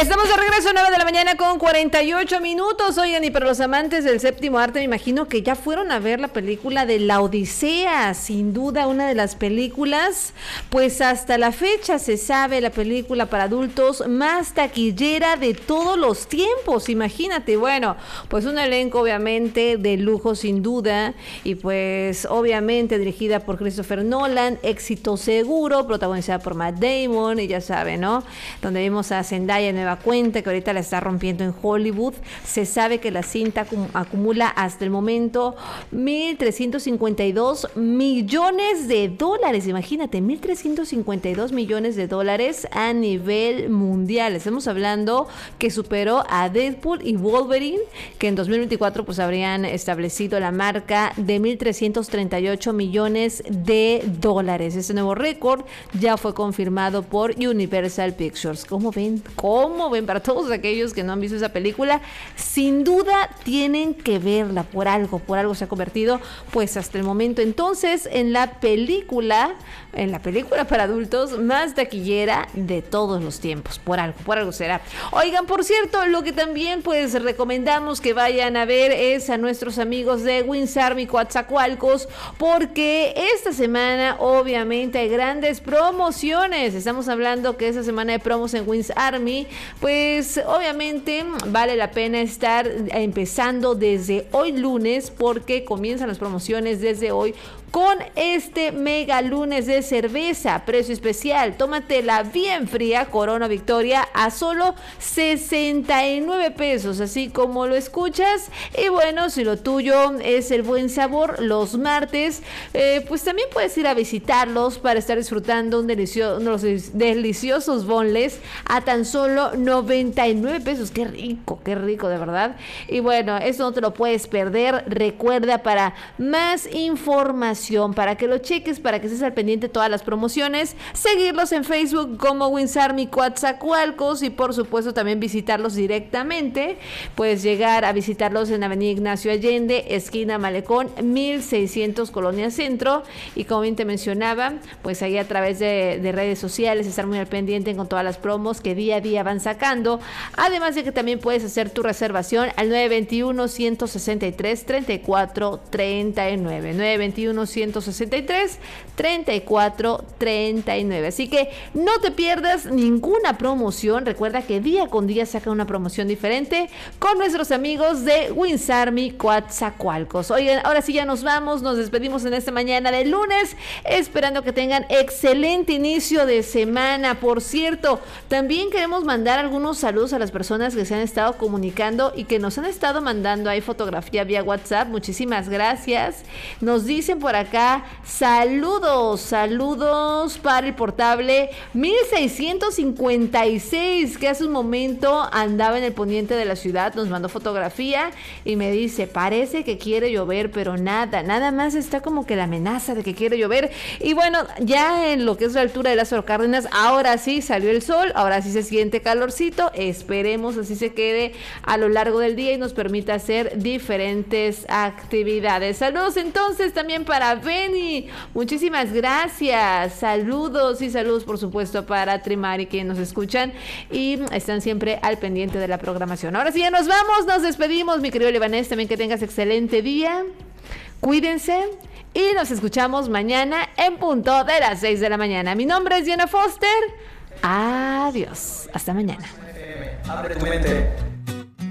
Estamos de regreso a 9 de la mañana con 48 minutos. Oigan, y para los amantes del séptimo arte, me imagino que ya fueron a ver la película de La Odisea. Sin duda, una de las películas, pues hasta la fecha se sabe, la película para adultos más taquillera de todos los tiempos. Imagínate, bueno, pues un elenco obviamente de lujo sin duda. Y pues obviamente dirigida por Christopher Nolan, éxito seguro, protagonizada por Matt Damon. Y ya saben, ¿no? Donde vimos a Zendaya en nueva cuenta, que ahorita la está rompiendo en Hollywood. Se sabe que la cinta acumula hasta el momento 1.352 millones de dólares. Imagínate, 1.352 millones de dólares a nivel mundial. Estamos hablando que superó a Deadpool y Wolverine, que en 2024 pues habrían establecido la marca de 1.338 millones de dólares. Este nuevo récord ya fue confirmado por Universal Pictures. ¿Cómo ven? ¿Cómo ven? Para todos aquellos que no han visto esa película, sin duda tienen que verla. Por algo se ha convertido pues hasta el momento entonces en la película para adultos más taquillera de todos los tiempos. Por algo será. Oigan, por cierto, lo que también pues recomendamos que vayan a ver es a nuestros amigos de Wings Army Coatzacoalcos, porque esta semana obviamente hay grandes promociones. Estamos hablando que esta semana de promos en Wings Army, pues obviamente vale la pena estar empezando desde hoy lunes, porque comienzan las promociones desde hoy con este mega lunes de cerveza, precio especial. Tómatela bien fría, Corona Victoria, a solo 69 pesos, así como lo escuchas. Y bueno, si lo tuyo es el buen sabor, los martes, pues también puedes ir a visitarlos para estar disfrutando unos deliciosos boneless a tan solo 99 pesos. Qué rico, de verdad. Y bueno, eso no te lo puedes perder. Recuerda, para más información, para que lo cheques, para que estés al pendiente de todas las promociones, seguirlos en Facebook como Wings Army Coatzacoalcos, y por supuesto también visitarlos directamente. Puedes llegar a visitarlos en Avenida Ignacio Allende, esquina Malecón, 1600 Colonia Centro. Y como bien te mencionaba, pues ahí a través de redes sociales, estar muy al pendiente con todas las promos que día a día van sacando. Además de que también puedes hacer tu reservación al 921-163-3439. 921-163-3439. Así que no te pierdas ninguna promoción. Recuerda que día con día saca una promoción diferente con nuestros amigos de Wings Army Coatzacoalcos. Oigan, ahora sí ya nos vamos, nos despedimos en esta mañana de lunes, esperando que tengan excelente inicio de semana. Por cierto, también queremos mandar algunos saludos a las personas que se han estado comunicando y que nos han estado mandando ahí fotografía vía WhatsApp. Muchísimas gracias. Nos dicen por acá, saludos para el portable 1656, que hace un momento andaba en el poniente de la ciudad. Nos mandó fotografía y me dice, parece que quiere llover, pero nada más está como que la amenaza de que quiere llover. Y bueno, ya en lo que es la altura de Lázaro Cárdenas, ahora sí salió el sol, ahora sí se siente calorcito. Esperemos así se quede a lo largo del día y nos permita hacer diferentes actividades. Saludos entonces también para Benny, muchísimas gracias. Saludos por supuesto para Trimari, que nos escuchan y están siempre al pendiente de la programación. Ahora sí ya nos vamos, nos despedimos, mi querido Libanés, también que tengas excelente día, cuídense y nos escuchamos mañana en punto de las 6 de la mañana. Mi nombre es Diana Foster, adiós, hasta mañana. Abre tu mente.